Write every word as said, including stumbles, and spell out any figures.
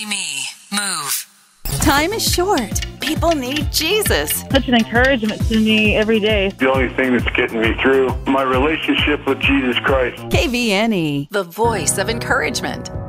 Lucky me. Move. Time is short. People need Jesus. Such an encouragement to me every day. The only thing that's getting me through, my relationship with Jesus Christ. K V N E. The voice of encouragement.